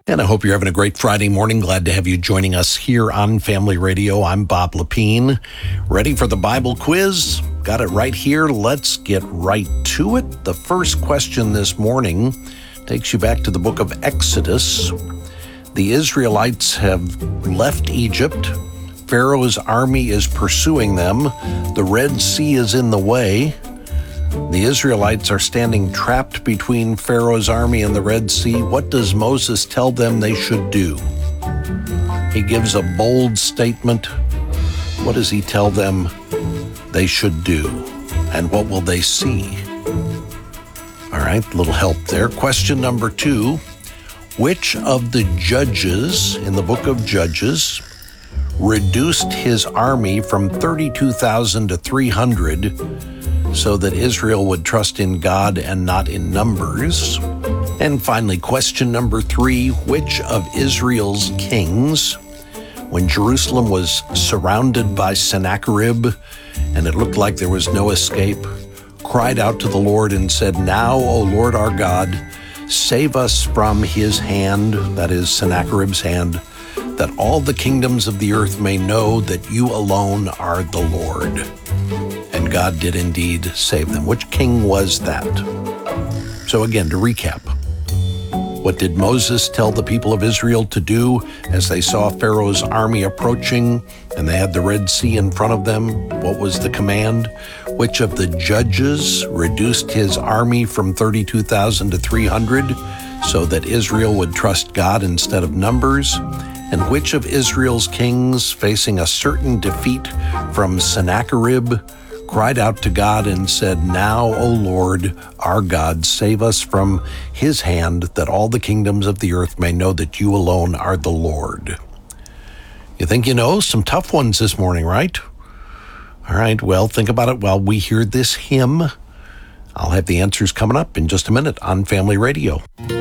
And I hope you're having a great Friday morning. Glad to have you joining us here on Family Radio. I'm Bob Lepine. Ready for the Bible quiz? Got it right here. Let's get right to it. The first question this morning takes you back to the book of Exodus. The Israelites have left Egypt. Pharaoh's army is pursuing them. The Red Sea is in the way. The Israelites are standing trapped between Pharaoh's army and the Red Sea. What does Moses tell them they should do? He gives a bold statement. What does he tell them they should do? And what will they see? All right, a little help there. Question number 2. Which of the judges in the book of Judges reduced his army from 32,000 to 300 so that Israel would trust in God and not in numbers? And finally, question number 3, which of Israel's kings, when Jerusalem was surrounded by Sennacherib and it looked like there was no escape, cried out to the Lord and said, "Now, O Lord our God, save us from his hand," that is Sennacherib's hand, "that all the kingdoms of the earth may know that you alone are the Lord." And God did indeed save them. Which king was that? So again, to recap, what did Moses tell the people of Israel to do as they saw Pharaoh's army approaching and they had the Red Sea in front of them? What was the command? Which of the judges reduced his army from 32,000 to 300 so that Israel would trust God instead of numbers? And which of Israel's kings, facing a certain defeat from Sennacherib, cried out to God and said, "Now, O Lord, our God, save us from his hand, that all the kingdoms of the earth may know that you alone are the Lord"? You think you know? Some tough ones this morning, right? All right, well, think about it while we hear this hymn. I'll have the answers coming up in just a minute on Family Radio.